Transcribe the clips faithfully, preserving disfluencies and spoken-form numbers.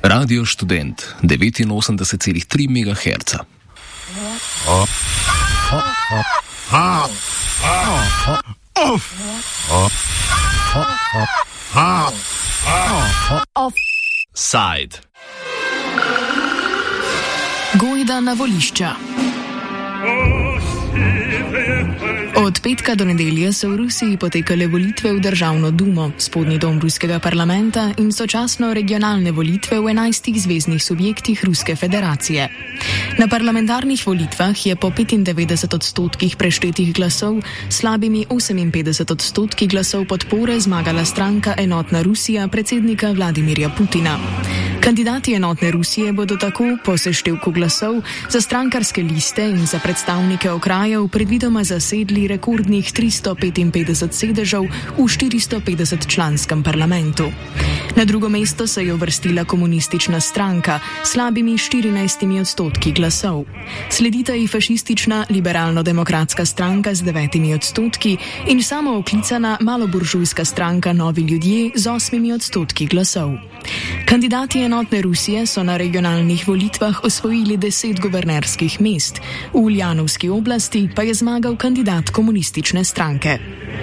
Radio Študent devetinosemdeset celih tri megaherca. Offside. Gojda na volišča. Od petka do nedelje so v Rusiji potekale volitve v Državno dumo, spodnji dom ruskega parlamenta in sočasno regionalne volitve v enajstih zveznih subjektih Ruske federacije. Na parlamentarnih volitvah je po petindevetdeset odstotkih preštetih glasov slabimi oseminpetdeset odstotki glasov podpore zmagala stranka Enotna Rusija predsednika Vladimirja Putina. Kandidati Enotne Rusije bodo tako po seštevku glasov za strankarske liste in za predstavnike okrajev predvidoma zasedli rekordnih tristo petinpetdeset sedežev v štiristo petdeset članskem parlamentu. Na drugo mesto se je uvrstila komunistična stranka s slabimi štirinajstimi odstotki glasov. Sledita ji fašistična liberalno-demokratska stranka z devetimi odstotki in samooklicana maloburžujska stranka Novi ljudje z osmimi odstotki glasov. Kandidati Enotne Rusije so na regionalnih volitvah osvojili deset guvernerskih mest, v Uljanovski oblasti pa je zmagal kandidat komunistične stranke.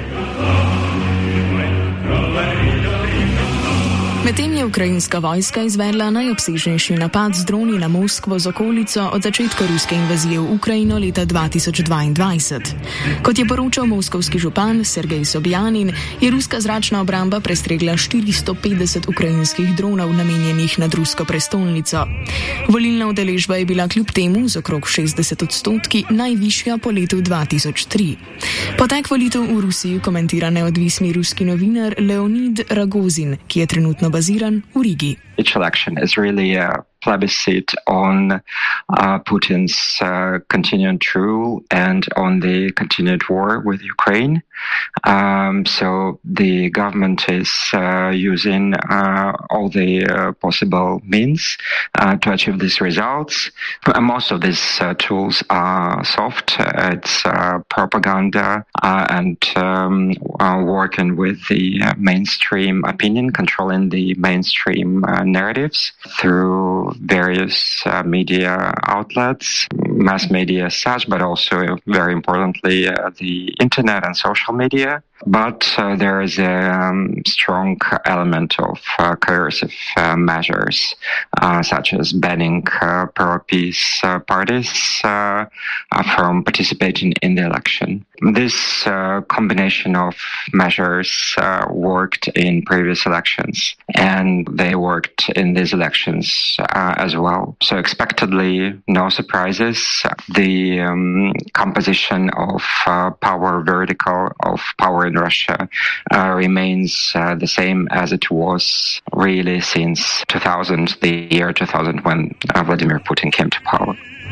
Medtem je ukrajinska vojska izvedla najobsežnejši napad z droni na Moskvo z okolico od začetka ruske invazije v Ukrajino leta dva tisoč dvaindvajset. Kot je poročal moskovski župan Sergej Sobjanin, je ruska zračna obramba prestregla štiristo petdeset ukrajinskih dronov namenjenih nad rusko prestolnico. Volilna udeležba je bila kljub temu z okrog šestdeset odstotki najvišja po letu dva tisoč tri. Potek volitev v Rusiji komentira neodvisni ruski novinar Leonid Ragozin, ki je trenutno baziran v Rigi. Each election is really a plebiscite on uh, Putin's uh, continued rule and on the continued war with Ukraine. Um, so the government is uh, using uh, all the uh, possible means uh, to achieve these results. And most of these uh, tools are soft. It's uh, propaganda uh, and um, uh, working with the uh, mainstream opinion, controlling the mainstream uh, narratives through various uh, media outlets, mass media as such, but also very importantly uh, the internet and social media. But uh, there is a um, strong element of uh, coercive uh, measures, uh, such as banning uh, pro-peace uh, parties uh, uh, from participating in the election. This uh, combination of measures uh, worked in previous elections, and they worked in these elections uh, as well. So expectedly, no surprises. The um, composition of uh, power vertical of power in Russia uh, remains uh, the same as it was really since two thousand, the year two thousand, when uh, Vladimir Putin came to power.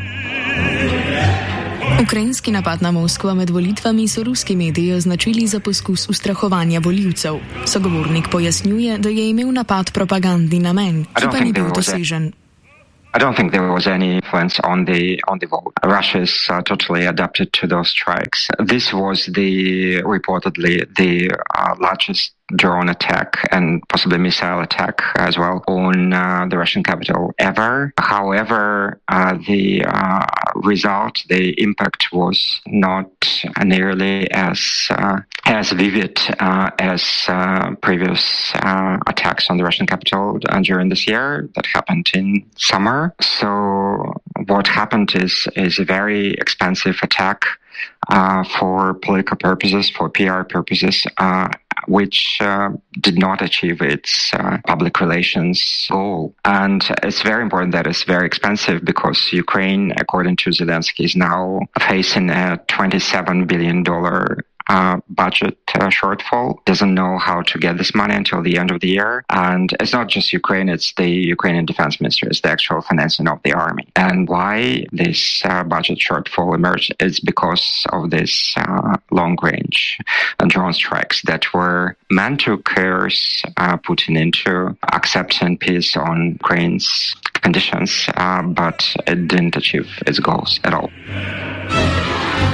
Ukrajinski napad na Moskvo med volitvami so ruski mediji označili za poskus ustrahovanja volivcev. Sogovornik pojasnjuje, da je imel napad propagandni namen, ki pa ni bil dosežen. I don't think there was any influence on the on the vote. Russia is uh, totally adapted to those strikes. This was the reportedly the uh, largest drone attack and possibly missile attack as well on uh, the Russian capital ever. However, uh, the uh, result, the impact was not nearly as uh, as vivid uh, as uh, previous uh, attacks on the Russian capital uh, during this year that happened in summer. So what happened is is a very expensive attack uh, for political purposes, for P R purposes, uh, which uh, did not achieve its uh, public relations goal. And it's very important that it's very expensive because Ukraine, according to Zelensky, is now facing a twenty-seven billion dollars Uh, budget uh, shortfall, doesn't know how to get this money until the end of the year. And it's not just Ukraine, it's the Ukrainian defense ministry, it's the actual financing of the army. And why this uh, budget shortfall emerged is because of this uh, long-range uh, drone strikes that were meant to coerce uh, Putin into accepting peace on Ukraine's conditions, uh, but it didn't achieve its goals at all.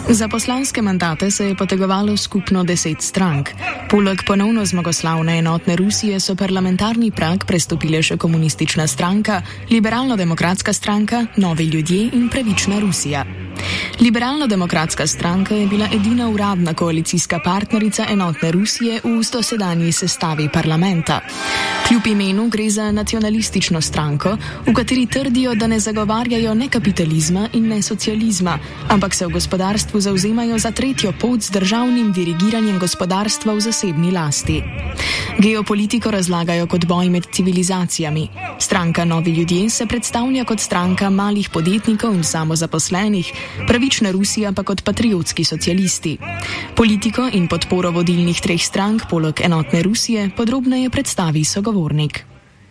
Za poslanske mandate se je potegovalo skupno deset strank. Poleg ponovno zmagoslavne enotne Rusije so parlamentarni prag prestopile še komunistična stranka, liberalno-demokratska stranka, Novi ljudje in Pravična Rusija. Liberalno-demokratska stranka je bila edina uradna koalicijska partnerica enotne Rusije v dosedanji sestavi parlamenta. Kljub imenu gre za nacionalistično stranko, v kateri trdijo, da ne zagovarjajo ne kapitalizma in ne socializma, ampak se v gospodarstvu zauzemajo za tretjo pot z državnim dirigiranjem gospodarstva v zasebni lasti. Geopolitiko razlagajo kot boj med civilizacijami. Stranka Novi ljudje se predstavlja kot stranka malih podjetnikov in samozaposlenih, Pravična Rusija pa kot patriotski socialisti. Politiko in podporo vodilnih treh strank poleg enotne Rusije podrobneje predstavi sogovornik.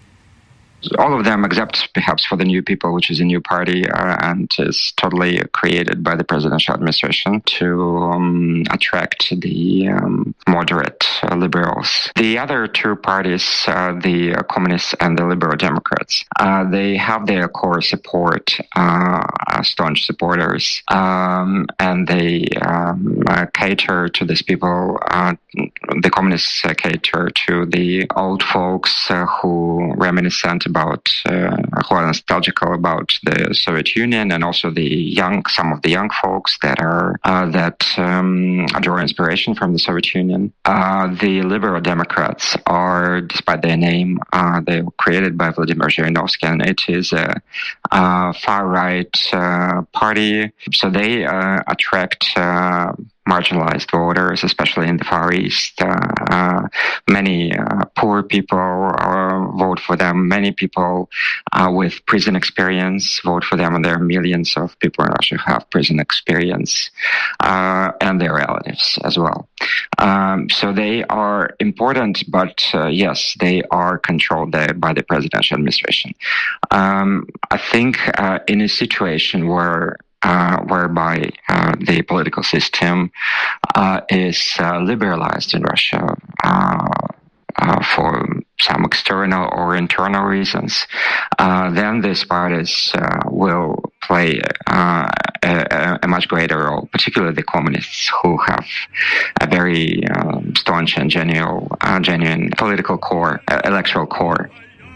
All of them, except perhaps for the New People, which is a new party uh, and is totally created by the presidential administration to um, attract the um, moderate uh, liberals. The other two parties, uh, the uh, Communists and the Liberal Democrats, uh, they have their core support, uh, staunch supporters, um, and they um, uh, cater to these people. Uh, the Communists uh, cater to the old folks uh, who reminiscent about uh, who are nostalgical about the Soviet Union, and also the young, some of the young folks that are uh, that um, draw inspiration from the Soviet Union. Uh, the Liberal Democrats are, despite their name, uh, they were created by Vladimir Zhirinovsky, and it is a, a far-right uh, party. So they uh, attract Uh, marginalized voters, especially in the Far East. Uh, uh, many uh, poor people uh, vote for them. Many people uh, with prison experience vote for them, and there are millions of people in Russia who have prison experience, uh, and their relatives as well. Um, so they are important, but uh, yes, they are controlled by the presidential administration. Um, I think uh, in a situation where Uh, whereby uh, the political system uh, is uh, liberalized in Russia uh, uh, for some external or internal reasons, uh, then these parties uh, will play uh, a, a much greater role, particularly the communists, who have a very uh, staunch and genuine, uh, genuine political core, uh, electoral core.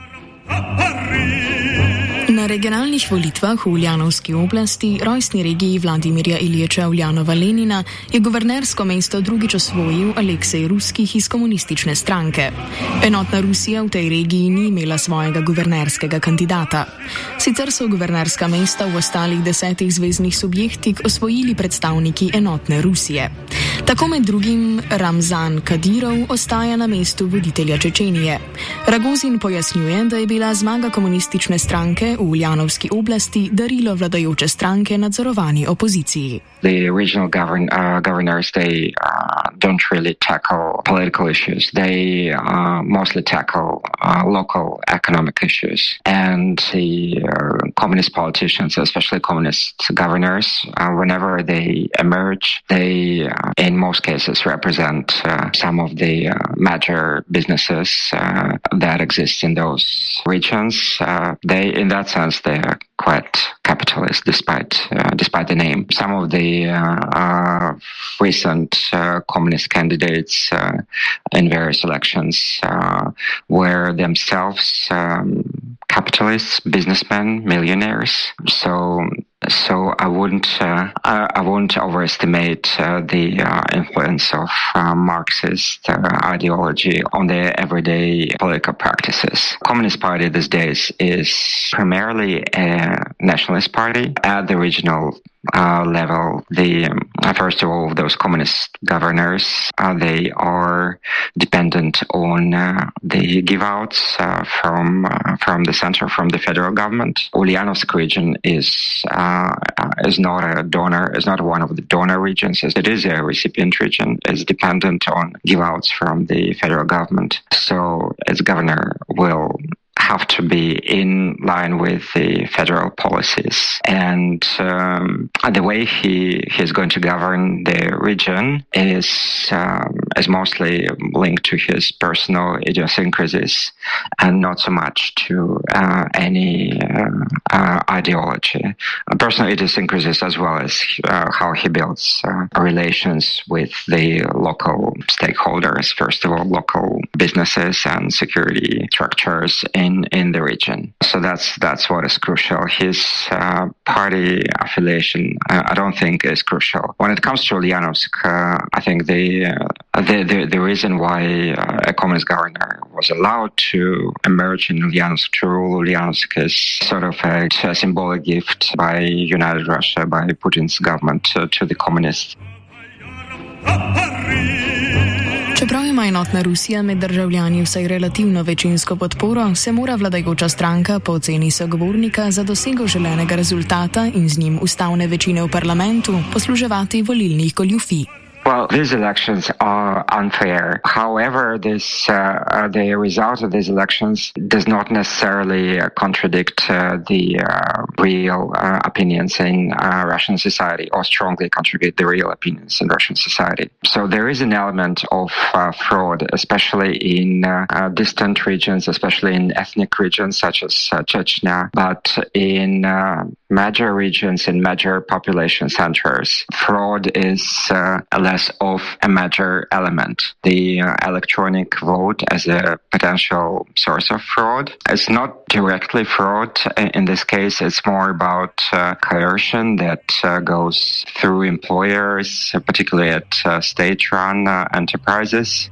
Na regionalnih volitvah v Uljanovski oblasti, rojstni regiji Vladimirja Ilječa Uljanova Lenina, je guvernersko mesto drugič osvojil Aleksej Ruskih iz komunistične stranke. Enotna Rusija v tej regiji ni imela svojega guvernerskega kandidata. Sicer so guvernerska mesta v ostalih desetih zveznih subjektih osvojili predstavniki enotne Rusije. Tako med drugim Ramzan Kadirov ostaja na mestu voditelja Čečenije. Ragozin pojasnjuje, da je bila zmaga komunistične stranke v Uljanovski oblasti darilo vladajoče stranke nadzorovani opoziciji. The regional govern, uh, governors, they uh, don't really tackle political issues. They uh, mostly tackle uh, local economic issues. And the uh, communist politicians, especially communist governors, uh, whenever they emerge, they, uh, in most cases, represent uh, some of the uh, major businesses uh, that exist in those regions. Uh, they, in that sense, they are quite capitalist, despite uh, despite the name. Some of the uh, uh, recent uh, communist candidates uh, in various elections uh, were themselves um, capitalists, businessmen, millionaires. So. So I wouldn't uh, I, I wouldn't overestimate uh, the uh, influence of uh, Marxist uh, ideology on their everyday political practices. Communist Party these days is primarily a nationalist party at the regional uh, level. The um, first of all, those communist governors uh, they are dependent on uh, the give-outs uh, from uh, from the center, from the federal government. Ulyanovsk region is. Uh, Uh, is not a donor, is not one of the donor regions. It is a recipient region. It's dependent on give-outs from the federal government. So its governor will have to be in line with the federal policies. And um, the way he, he is going to govern the region is um, is mostly linked to his personal idiosyncrasies and not so much to uh, any uh, uh, ideology. Uh, personal idiosyncrasies as well as uh, how he builds uh, relations with the local stakeholders, first of all, local businesses and security structures in, in the region. So that's that's what is crucial. His uh, party affiliation, uh, I don't think, is crucial. When it comes to Ulyanovsk, uh, I think the, uh, the the the reason why uh, a communist governor was allowed to emerge in Ulyanovsk, to rule Ulyanovsk, is sort of a, a symbolic gift by United Russia, by Putin's government to, to the communists. Čeprav ima enotna Rusija med državljani vsaj relativno večinsko podporo, se mora vladajoča stranka po oceni sogovornika za dosego želenega rezultata in z njim ustavne večine v parlamentu posluževati volilnih goljufij. Well, these elections are unfair. However, this uh, uh, the result of these elections does not necessarily uh, contradict uh, the uh, real uh, opinions in uh, Russian society, or strongly contradict the real opinions in Russian society. So there is an element of uh, fraud, especially in uh, uh, distant regions, especially in ethnic regions such as uh, Chechnya, but in uh, major regions, in major population centers, fraud is uh, a less of a major element. The uh, electronic vote as a potential source of fraud is not directly fraud. In this case, it's more about uh, coercion that uh, goes through employers, particularly at uh, state-run uh, enterprises.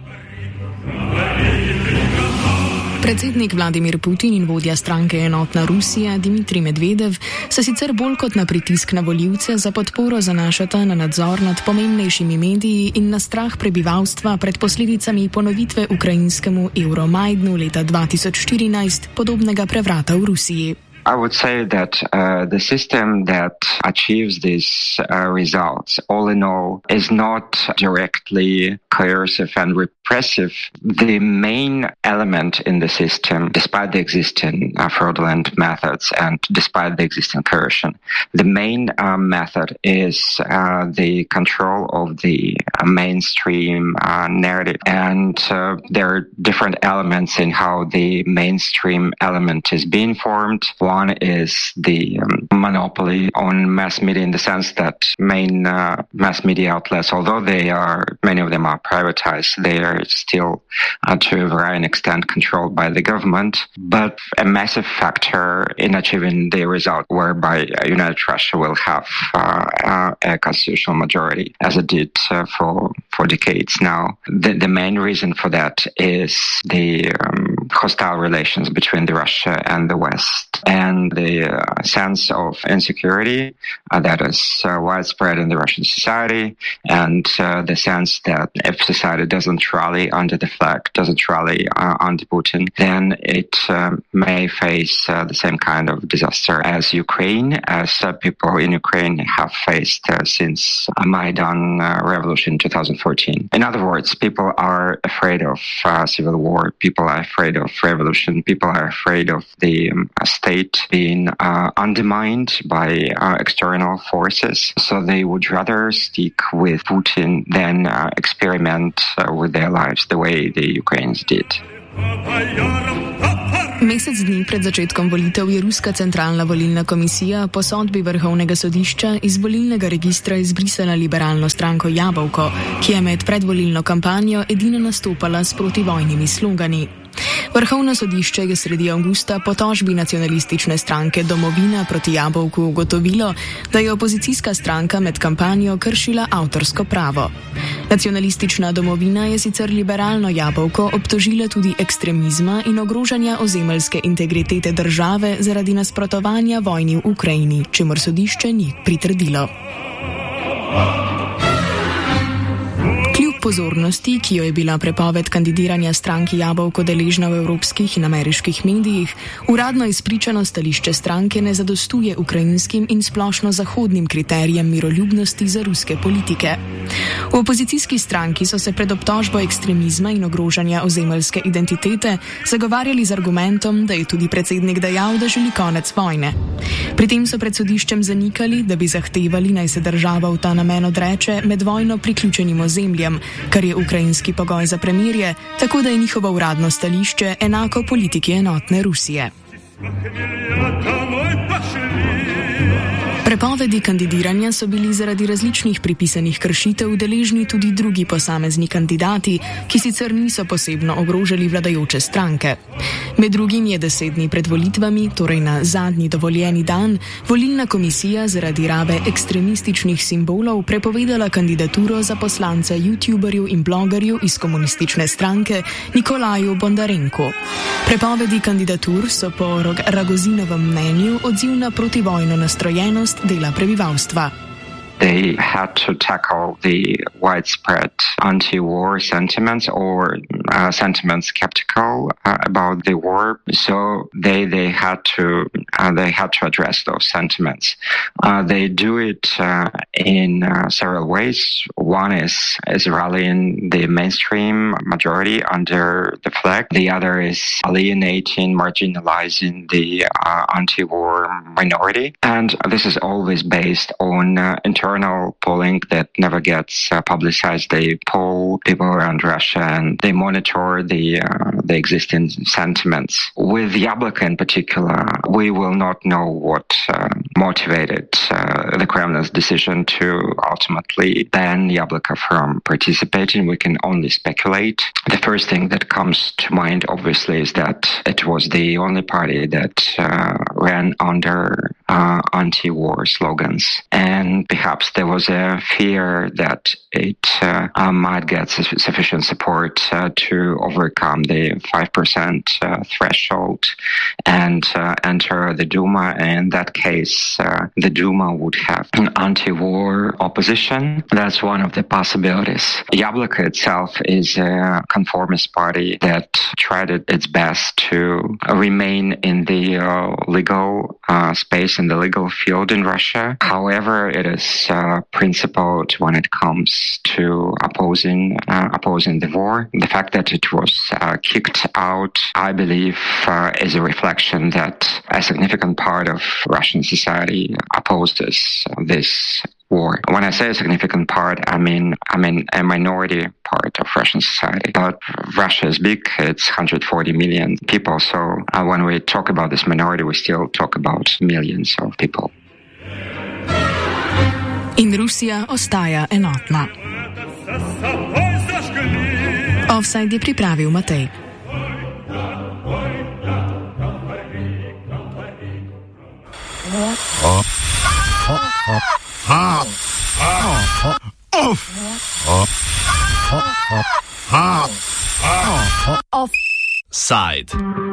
Predsednik Vladimir Putin in vodja stranke Enotna Rusija Dmitrij Medvedev se sicer bolj kot na pritisk na volivce za podporo zanašata na nadzor nad pomembnejšimi mediji in na strah prebivalstva pred posledicami ponovitve ukrajinskemu Euromajdnu leta dva tisoč štirinajst podobnega prevrata v Rusiji. I would say that uh, the system that achieves these uh, results, all in all, is not directly coercive and repressive. The main element in the system, despite the existing uh, fraudulent methods and despite the existing coercion, the main uh, method is uh, the control of the uh, mainstream uh, narrative. And uh, there are different elements in how the mainstream element is being formed. One is the um, monopoly on mass media, in the sense that main uh, mass media outlets, although they are, many of them are privatized, they are still uh, to a varying extent controlled by the government. But a massive factor in achieving the result whereby uh, United Russia will have uh, uh, a constitutional majority, as it did uh, for for decades now. The, the main reason for that is the um, hostile relations between the Russia and the West, and the uh, sense of insecurity uh, that is uh, widespread in the Russian society, and uh, the sense that if society doesn't rally under the flag, doesn't rally uh, under Putin, then it uh, may face uh, the same kind of disaster as Ukraine, as uh, people in Ukraine have faced uh, since uh, Maidan uh, revolution in two thousand fourteen. In other words, people are afraid of uh, civil war, people are afraid of revolution, people are afraid of the um, state being uh, undermined by uh, external forces. So they would rather stick with Putin than uh, experiment uh, with their lives the way the Ukrainians did. Mesec dni pred začetkom volitev je Ruska centralna volilna komisija po sodbi Vrhovnega sodišča iz volilnega registra izbrisala liberalno stranko Jabolko, ki je med predvolilno kampanjo edina nastopala s protivojnimi slogani. Vrhovno sodišče je sredi avgusta po tožbi nacionalistične stranke Domovina proti Jabolku ugotovilo, da je opozicijska stranka med kampanjo kršila avtorsko pravo. Nacionalistična Domovina je sicer liberalno Jabolko obtožila tudi ekstremizma in ogrožanja ozemeljske integritete države zaradi nasprotovanja vojni v Ukrajini, čemur sodišče ni pritrdilo. Pozornosti, ki jo je bila prepoved kandidiranja stranki Jabolko deležna v evropskih in ameriških medijih, uradno izpričano stališče stranke ne zadostuje ukrajinskim in splošno zahodnim kriterijem miroljubnosti za ruske politike. V opozicijski stranki so se pred obtožbo ekstremizma in ogrožanja ozemeljske identitete zagovarjali z argumentom, da je tudi predsednik dejal, da želi konec vojne. Pri tem so pred sodiščem zanikali, da bi zahtevali, naj se država v ta namen odreče med vojno priključenim ozemljem, kar je ukrajinski pogoj za premirje, tako da je njihovo uradno stališče enako politiki enotne Rusije. Prepovedi kandidiranja so bili zaradi različnih pripisanih kršitev deležni tudi drugi posamezni kandidati, ki sicer niso posebno ogrožali vladajoče stranke. Med drugim je deset dni pred volitvami, torej na zadnji dovoljeni dan, volilna komisija zaradi rabe ekstremističnih simbolov prepovedala kandidaturo za poslanca youtuberju in blogerju iz komunistične stranke Nikolaju Bondarenku. Prepovedi kandidatur so po Ragozinovem mnenju odziv na protivojno nastrojenost dela prebivalstva. They had to tackle the widespread anti-war sentiments or uh, sentiments skeptical uh, about the war. So they they had to uh, they had to address those sentiments. Uh, they do it uh, in uh, several ways. One is is rallying the mainstream majority under the flag. The other is alienating, marginalizing the uh, anti-war minority. And this is always based on uh, internal Internal polling that never gets uh, publicized. They poll people around Russia and they monitor the uh, the existing sentiments. With Yabloko in particular, we will not know what uh, motivated uh, the Kremlin's decision to ultimately ban Yabloko from participating. We can only speculate. The first thing that comes to mind, obviously, is that it was the only party that uh, ran under uh, anti-war slogans, and perhaps there was a fear that it uh, uh, might get su- sufficient support uh, to overcome the five percent uh, threshold and uh, enter the Duma. In that case, uh, the Duma would have an anti-war opposition. That's one of the possibilities. Yabloko itself is a conformist party that tried its best to remain in the uh, legal uh, space, in the legal field in Russia. However, it is uh, principled when it comes to opposing uh, opposing the war. The fact that it was uh, kicked out, I believe, uh, is a reflection that a significant part of Russian society opposes this war. When I say a significant part, I mean I mean a minority part of Russian society. But Russia is big; it's one hundred forty million people. So uh, when we talk about this minority, we still talk about millions of people. In Rusija ostaja enotna. Offside je pripravil Matej. Offside.